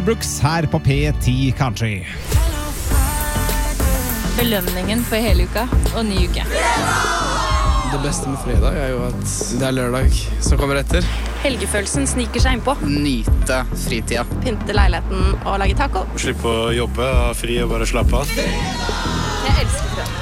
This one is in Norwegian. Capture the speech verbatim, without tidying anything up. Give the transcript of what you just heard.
Brooks her på P ti Country. Belønningen for hele uka og ny uke. Det beste med fredag er jo at det er lørdag som kommer etter. Helgefølelsen sniker seg innpå. Nyte fritida. Pynte leiligheten og lage taco. Slippe å jobbe, ha fri og bare slappe av. Jeg elsker fredag.